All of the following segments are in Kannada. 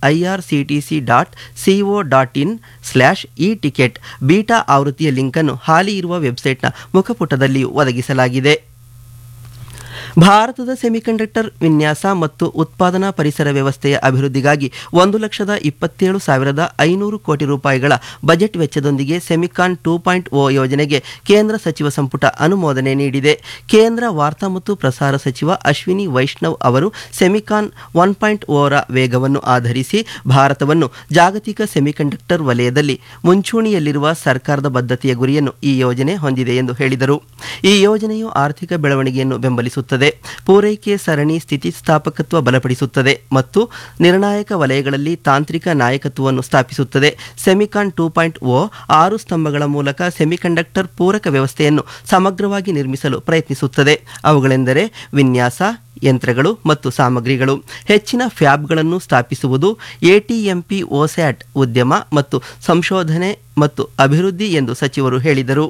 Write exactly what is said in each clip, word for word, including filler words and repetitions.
I R C T C dot C O dot in slash E ticket beta ಆವೃತ್ತಿಯ ಲಿಂಕನ್ನು ಹಾಲಿ ಇರುವ ವೆಬ್ಸೈಟ್ನ ಮುಖಪುಟದಲ್ಲಿಯೂ ಒದಗಿಸಲಾಗಿದೆ. ಭಾರತದ ಸೆಮಿಕಂಡಕ್ಟರ್ ವಿನ್ಯಾಸ ಮತ್ತು ಉತ್ಪಾದನಾ ಪರಿಸರ ವ್ಯವಸ್ಥೆಯ ಅಭಿವೃದ್ಧಿಗಾಗಿ ಒಂದು ಲಕ್ಷದ ಇಪ್ಪತ್ತೇಳು ಸಾವಿರದ ಐನೂರು ಕೋಟಿ ರೂಪಾಯಿಗಳ ಬಜೆಟ್ ವೆಚ್ಚದೊಂದಿಗೆ ಸೆಮಿಕಾನ್ ಟೂ ಪಾಯಿಂಟ್ ಓ ಯೋಜನೆಗೆ ಕೇಂದ್ರ ಸಚಿವ ಸಂಪುಟ ಅನುಮೋದನೆ ನೀಡಿದೆ. ಕೇಂದ್ರ ವಾರ್ತಾ ಮತ್ತು ಪ್ರಸಾರ ಸಚಿವ ಅಶ್ವಿನಿ ವೈಷ್ಣವ್ ಅವರು ಸೆಮಿಕಾನ್ ಒನ್ ಪಾಯಿಂಟ್ ಓರ ವೇಗವನ್ನು ಆಧರಿಸಿ ಭಾರತವನ್ನು ಜಾಗತಿಕ ಸೆಮಿಕಂಡಕ್ಟರ್ ವಲಯದಲ್ಲಿ ಮುಂಚೂಣಿಯಲ್ಲಿರುವ ಸರ್ಕಾರದ ಬದ್ಧತೆಯ ಗುರಿಯನ್ನು ಈ ಯೋಜನೆ ಹೊಂದಿದೆ ಎಂದು ಹೇಳಿದರು. ಈ ಯೋಜನೆಯು ಆರ್ಥಿಕ ಬೆಳವಣಿಗೆಯನ್ನು ಬೆಂಬಲಿಸುತ್ತದೆ, ಪೂರೈಕೆ ಸರಣಿ ಸ್ಥಿತಿಸ್ಥಾಪಕತ್ವ ಬಲಪಡಿಸುತ್ತದೆ ಮತ್ತು ನಿರ್ಣಾಯಕ ವಲಯಗಳಲ್ಲಿ ತಾಂತ್ರಿಕ ನಾಯಕತ್ವವನ್ನು ಸ್ಥಾಪಿಸುತ್ತದೆ. ಸೆಮಿಕಾನ್ ಟೂ ಪಾಯಿಂಟ್ ಓ ಆರು ಸ್ತಂಭಗಳ ಮೂಲಕ ಸೆಮಿಕಂಡಕ್ಟರ್ ಪೂರಕ ವ್ಯವಸ್ಥೆಯನ್ನು ಸಮಗ್ರವಾಗಿ ನಿರ್ಮಿಸಲು ಪ್ರಯತ್ನಿಸುತ್ತದೆ. ಅವುಗಳೆಂದರೆ ವಿನ್ಯಾಸ, ಯಂತ್ರಗಳು ಮತ್ತು ಸಾಮಗ್ರಿಗಳು, ಹೆಚ್ಚಿನ ಫ್ಯಾಬ್ಗಳನ್ನು ಸ್ಥಾಪಿಸುವುದು, ಎಟಿಎಂಪಿ ಒಸ್ಯಾಟ್ ಉದ್ಯಮ ಮತ್ತು ಸಂಶೋಧನೆ ಮತ್ತು ಅಭಿವೃದ್ಧಿ ಎಂದು ಸಚಿವರು ಹೇಳಿದರು.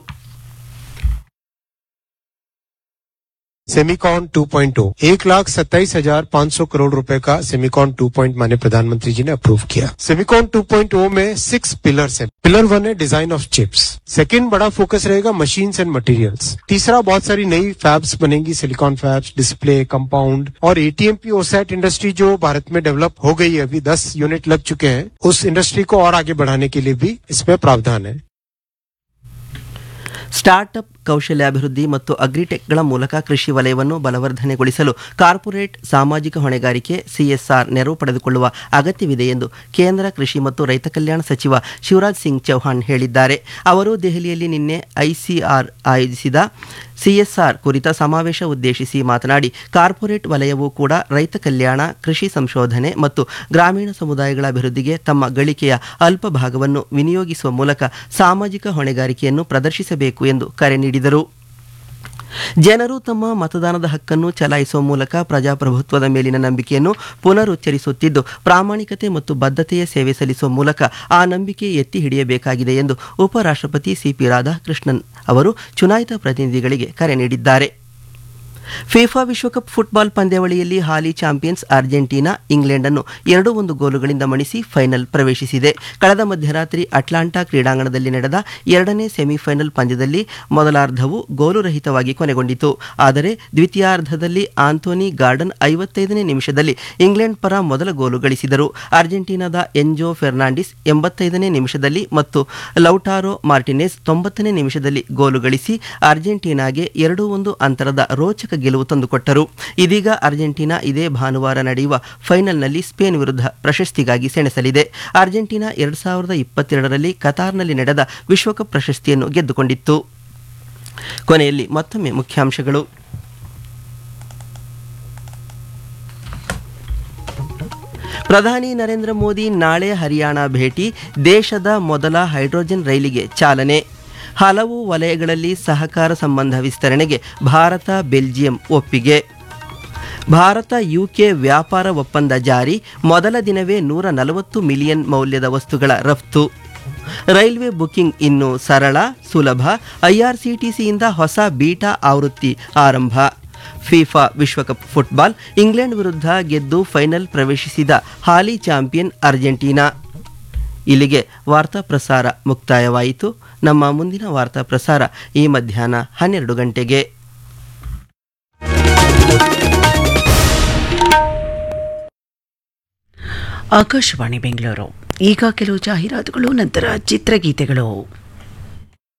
सेमिकॉन टू पॉइंट ओ एक लाख सत्ताईस हजार पाँच सौ करोड़ रुपए का सेमिकॉन टू पॉइंट माने प्रधानमंत्री जी ने अप्रूव किया. सेमिकॉन टू पॉइंट ओ में सिक्स पिलर्स हैं. पिलर वन है डिजाइन ऑफ चिप्स. सेकंड बड़ा फोकस रहेगा मशीन्स एंड मटेरियल्स. तीसरा बहुत सारी नई फैब्स बनेंगी, सिलिकॉन फैब्स, डिस्प्ले, कंपाउंड और एटीएमपी ओसैट इंडस्ट्री जो भारत में डेवलप हो गई है, अभी दस यूनिट लग चुके हैं. उस इंडस्ट्री को और आगे बढ़ाने के लिए भी इसमें प्रावधान है. ಸ್ಟಾರ್ಟ್ಅಪ್ ಕೌಶಲ್ಯಾಭಿವೃದ್ಧಿ ಮತ್ತು ಅಗ್ರಿಟೆಕ್ಗಳ ಮೂಲಕ ಕೃಷಿ ವಲಯವನ್ನು ಬಲವರ್ಧನೆಗೊಳಿಸಲು ಕಾರ್ಪೊರೇಟ್ ಸಾಮಾಜಿಕ ಹೊಣೆಗಾರಿಕೆ ಸಿಎಸ್ಆರ್ ನೆರವು ಪಡೆದುಕೊಳ್ಳುವ ಅಗತ್ಯವಿದೆ ಎಂದು ಕೇಂದ್ರ ಕೃಷಿ ಮತ್ತು ರೈತ ಕಲ್ಯಾಣ ಸಚಿವ ಶಿವರಾಜ್ ಸಿಂಗ್ ಚೌಹಾಣ್ ಹೇಳಿದ್ದಾರೆ. ಅವರು ದೆಹಲಿಯಲ್ಲಿ ನಿನ್ನೆ ಐಸಿಆರ್ ಆಯೋಜಿಸಿದ ಸಿಎಸ್ಆರ್ ಕುರಿತ ಸಮಾವೇಶ ಉದ್ದೇಶಿಸಿ ಮಾತನಾಡಿ, ಕಾರ್ಪೊರೇಟ್ ವಲಯವೂ ಕೂಡ ರೈತ ಕಲ್ಯಾಣ, ಕೃಷಿ ಸಂಶೋಧನೆ ಮತ್ತು ಗ್ರಾಮೀಣ ಸಮುದಾಯಗಳ ಅಭಿವೃದ್ಧಿಗೆ ತಮ್ಮ ಗಳಿಕೆಯ ಅಲ್ಪ ಭಾಗವನ್ನು ವಿನಿಯೋಗಿಸುವ ಮೂಲಕ ಸಾಮಾಜಿಕ ಹೊಣೆಗಾರಿಕೆಯನ್ನು ಪ್ರದರ್ಶಿಸಬೇಕು ಎಂದು ಕರೆ ನೀಡಿದರು. ಜನರು ತಮ್ಮ ಮತದಾನದ ಹಕ್ಕನ್ನು ಚಲಾಯಿಸುವ ಮೂಲಕ ಪ್ರಜಾಪ್ರಭುತ್ವದ ಮೇಲಿನ ನಂಬಿಕೆಯನ್ನು ಪುನರುಚ್ಚರಿಸುತ್ತಿದ್ದು, ಪ್ರಾಮಾಣಿಕತೆ ಮತ್ತು ಬದ್ಧತೆಯ ಸೇವೆ ಸಲ್ಲಿಸುವ ಮೂಲಕ ಆ ನಂಬಿಕೆ ಎತ್ತಿ ಹಿಡಿಯಬೇಕಾಗಿದೆ ಎಂದು ಉಪರಾಷ್ಟ್ರಪತಿ ಸಿಪಿ ರಾಧಾಕೃಷ್ಣನ್ ಅವರು ಚುನಾಯಿತ ಪ್ರತಿನಿಧಿಗಳಿಗೆ ಕರೆ ನೀಡಿದ್ದಾರೆ. ಫಿಫಾ ವಿಶ್ವಕಪ್ ಫುಟ್ಬಾಲ್ ಪಂದ್ಯಾವಳಿಯಲ್ಲಿ ಹಾಲಿ ಚಾಂಪಿಯನ್ಸ್ ಅರ್ಜೆಂಟೀನಾ ಇಂಗ್ಲೆಂಡ್ ಅನ್ನು ಎರಡು ಒಂದು ಗೋಲುಗಳಿಂದ ಮಣಿಸಿ ಫೈನಲ್ ಪ್ರವೇಶಿಸಿದೆ. ಕಳೆದ ಮಧ್ಯರಾತ್ರಿ ಅಟ್ಲಾಂಟಾ ಕ್ರೀಡಾಂಗಣದಲ್ಲಿ ನಡೆದ ಎರಡನೇ ಸೆಮಿಫೈನಲ್ ಪಂದ್ಯದಲ್ಲಿ ಮೊದಲಾರ್ಧವು ಗೋಲುರಹಿತವಾಗಿ ಕೊನೆಗೊಂಡಿತು. ಆದರೆ ದ್ವಿತೀಯಾರ್ಧದಲ್ಲಿ ಆಂಥೋನಿ ಗಾರ್ಡನ್ ಐವತ್ತೈದನೇ ನಿಮಿಷದಲ್ಲಿ ಇಂಗ್ಲೆಂಡ್ ಪರ ಮೊದಲ ಗೋಲು ಗಳಿಸಿದರು. ಅರ್ಜೆಂಟೀನಾದ ಎಂಜೋ ಫೆರ್ನಾಂಡಿಸ್ ಎಂಬತ್ತೈದನೇ ನಿಮಿಷದಲ್ಲಿ ಮತ್ತು ಲೌಟಾರೋ ಮಾರ್ಟಿನೆಸ್ ತೊಂಬತ್ತನೇ ನಿಮಿಷದಲ್ಲಿ ಗೋಲು ಗಳಿಸಿ ಅರ್ಜೆಂಟೀನಾಗೆ ಎರಡು ಒಂದು ಅಂತರದ ರೋಚಕ ಗೆಲುವು ತಂದುಕೊಟ್ಟರು. ಇದೀಗ ಅರ್ಜೆಂಟೀನಾ ಇದೇ ಭಾನುವಾರ ನಡೆಯುವ ಫೈನಲ್ನಲ್ಲಿ ಸ್ಪೇನ್ ವಿರುದ್ಧ ಪ್ರಶಸ್ತಿಗಾಗಿ ಸೆಣಸಲಿದೆ. ಅರ್ಜೆಂಟೀನಾ ಎರಡು ಸಾವಿರದ ಇಪ್ಪತ್ತೆರಡರಲ್ಲಿ ಕತಾರ್ನಲ್ಲಿ ನಡೆದ ವಿಶ್ವಕಪ್ ಪ್ರಶಸ್ತಿಯನ್ನು ಗೆದ್ದುಕೊಂಡಿತ್ತು. ಕೊನೆಯಲ್ಲಿ ಮತ್ತೊಮ್ಮೆ ಮುಖ್ಯಾಂಶಗಳು. ಪ್ರಧಾನಿ ನರೇಂದ್ರ ಮೋದಿ ನಾಳೆ ಹರಿಯಾಣ ಭೇಟಿ, ದೇಶದ ಮೊದಲ ಹೈಡ್ರೋಜನ್ ರೈಲಿಗೆ ಚಾಲನೆ. ಹಲವು ವಲಯಗಳಲ್ಲಿ ಸಹಕಾರ ಸಂಬಂಧ ವಿಸ್ತರಣೆಗೆ ಭಾರತ ಬೆಲ್ಜಿಯಂ ಒಪ್ಪಿಗೆ. ಭಾರತ ಯುಕೆ ವ್ಯಾಪಾರ ಒಪ್ಪಂದ ಜಾರಿ, ಮೊದಲ ದಿನವೇ ನೂರ ನಲವತ್ತು ಮಿಲಿಯನ್ ಮೌಲ್ಯದ ವಸ್ತುಗಳ ರಫ್ತು. ರೈಲ್ವೆ ಬುಕಿಂಗ್ ಇನ್ನು ಸರಳ ಸುಲಭ, ಐಆರ್ಸಿಟಿಸಿಯಿಂದ ಹೊಸ ಬೀಟಾ ಆವೃತ್ತಿ ಆರಂಭ. ಫಿಫಾ ವಿಶ್ವಕಪ್ ಫುಟ್ಬಾಲ್, ಇಂಗ್ಲೆಂಡ್ ವಿರುದ್ಧ ಗೆದ್ದು ಫೈನಲ್ ಪ್ರವೇಶಿಸಿದ ಹಾಲಿ ಚಾಂಪಿಯನ್ ಅರ್ಜೆಂಟೀನಾ. ಇಲ್ಲಿಗೆ ವಾರ್ತಾ ಪ್ರಸಾರ ಮುಕ್ತಾಯವಾಯಿತು. ನಮ್ಮ ಮುಂದಿನ ವಾರ್ತಾ ಪ್ರಸಾರ ಈ ಮಧ್ಯಾಹ್ನ ಹನ್ನೆರಡು ಗಂಟೆಗೆ. ಆಕಾಶವಾಣಿ ಬೆಂಗಳೂರು. ಈಗ ಕೆಲವು ಜಾಹೀರಾತುಗಳು, ನಂತರ ಚಿತ್ರಗೀತೆಗಳು.